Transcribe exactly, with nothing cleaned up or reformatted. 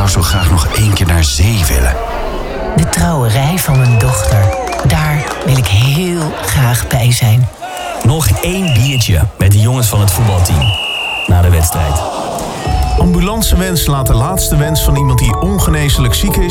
zou zo graag nog één keer naar zee willen. De trouwerij van mijn dochter. Daar wil ik heel graag bij zijn. Nog één biertje met de jongens van het voetbalteam. Na de wedstrijd. Ambulancewens laat de laatste wens van iemand die ongeneeslijk ziek is